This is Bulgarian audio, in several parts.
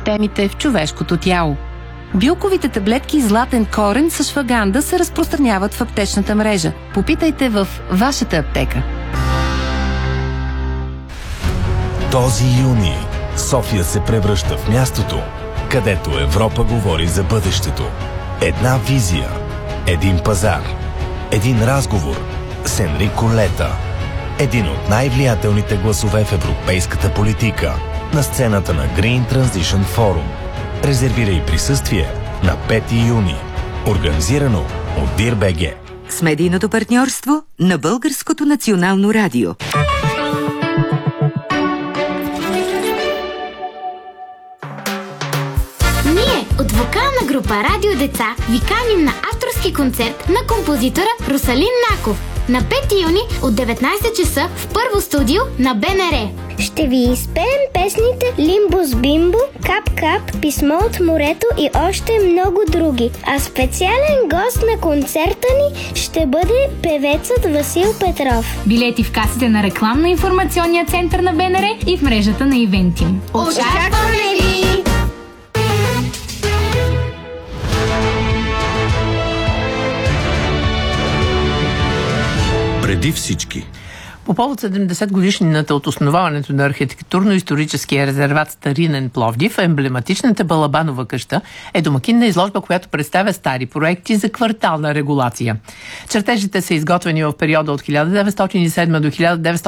системите в човешкото тяло. Билковите таблетки Златен корен с шваганда се разпространяват в аптечната мрежа. Попитайте в вашата аптека. Този юни София се превръща в мястото, където Европа говори за бъдещето. Една визия, един пазар, един разговор с Енрико Лета. Един от най-влиятелните гласове в европейската политика на сцената на Green Transition Forum. Резервирай присъствие на 5 юни. Организирано от DIR.BG. С медийното партньорство на Българското национално радио. Ние от вокална група Радио Деца ви каним на авторски концерт на композитора Русалин Наков на 5 юни от 19 часа в първо студио на БНР. Ще ви изпеем песните Лимбус Бимбо, Кап Кап, Писмо от морето и още много други. А специален гост на концерта ни ще бъде певецът Васил Петров. Билети в касите на рекламно-информационния център на БНР и в мрежата на Ивентим. Очакваме ви! Преди всички. По повод 70 годишнината от основаването на архитектурно-историческия резерват Старинен Пловдив, емблематичната Балабанова къща е домакин на изложба, която представя стари проекти за квартална регулация. Чертежите са изготвени в периода от 1907 до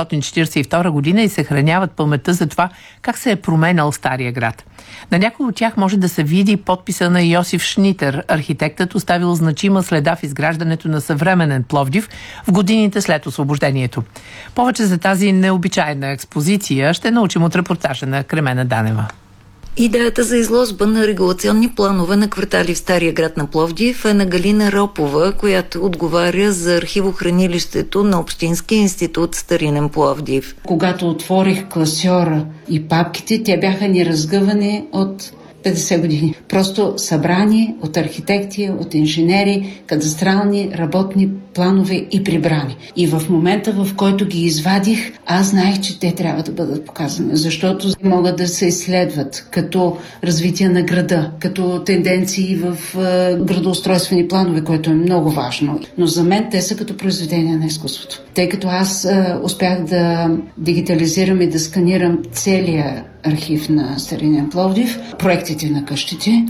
1942 година и съхраняват паметта за това как се е променял Стария град. На някой от тях може да се види подписа на Йосиф Шнитер. Архитектът оставил значима следа в изграждането на съвременен Пловдив в годините след освобождението. Повече за тази необичайна експозиция ще научим от репортажа на Кремена Данева. Идеята за изложба на регулационни планове на квартали в Стария град на Пловдив е на Галина Ропова, която отговаря за архивохранилището на Общинския институт Старинен Пловдив. Когато отворих класьора и папките, те бяха неразгъвани от 50 години. Просто събрани от архитекти, от инженери, кадастрални, работни планове и прибрани. И в момента, в който ги извадих, аз знаех, че те трябва да бъдат показани, защото могат да се изследват като развитие на града, като тенденции в градоустройствени планове, което е много важно. Но за мен те са като произведения на изкуството. Тъй като аз успях да дигитализирам и да сканирам целия архив на Старинен Пловдив, проектите на къщите,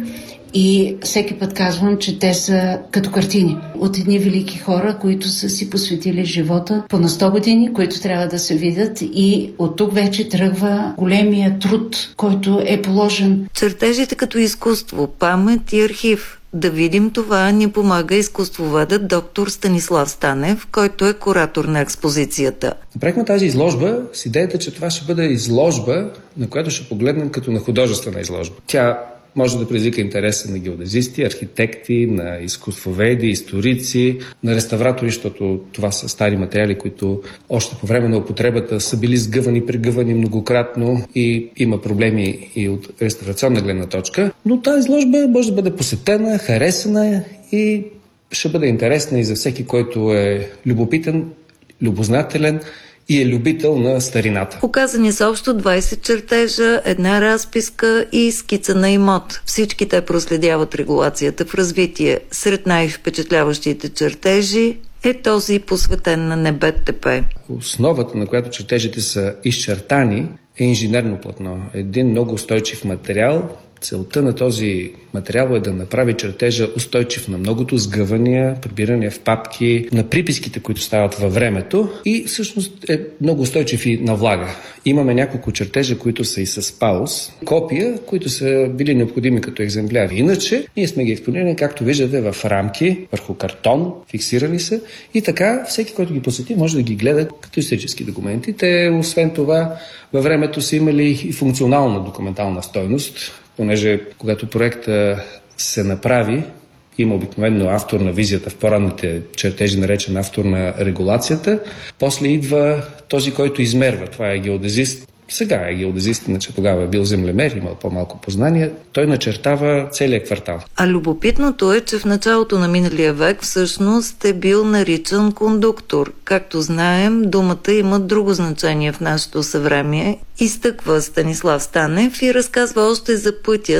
и всеки път казвам, че те са като картини от едни велики хора, които са си посветили живота по на 100 години, които трябва да се видят, и от тук вече тръгва големия труд, който е положен. Чертежите като изкуство, памет и архив. Да видим това ни помага изкуствоведът доктор Станислав Станев, който е куратор на експозицията. Направихме тази изложба с идеята, че това ще бъде изложба, на която ще погледнем като на художествена изложба. Тя може да предизвика интереса на геодезисти, архитекти, на изкуствоведи, историци, на реставратори, защото това са стари материали, които още по време на употребата са били сгъвани, прегъвани многократно и има проблеми и от реставрационна гледна точка. Но тази изложба може да бъде посетена, харесана и ще бъде интересна и за всеки, който е любопитен, любознателен и е любител на старината. Показани са общо 20 чертежа, една разписка и скица на имот. Всички те проследяват регулацията в развитие. Сред най-впечатляващите чертежи е този посветен на НБТП. Основата, на която чертежите са изчертани, е инженерно платно. Един много устойчив материал. Целта на този материал е да направи чертежа устойчив на многото сгъвания, прибирания в папки, на приписките, които стават във времето, и всъщност е много устойчив и на влага. Имаме няколко чертежа, които са и с паус, копия, които са били необходими като екземпляри. Иначе ние сме ги експонирали, както виждате, в рамки, върху картон, фиксирали са, и така всеки, който ги посети, може да ги гледа като исторически документи. Те, освен това, във времето са имали и функционална документална стойност, понеже когато проекта се направи, има обикновено автор на визията в по-ранните чертежи, наречен автор на регулацията. После идва този, който измерва. Това е геодезист. Сега е геодезист, иначе тогава е бил землемер, имал по-малко познание. Той начертава целият квартал. А любопитното е, че в началото на миналия век всъщност е бил наричан кондуктор. Както знаем, думата има друго значение в нашето съвремие. Изтъква Станислав Станев и разказва още за пътя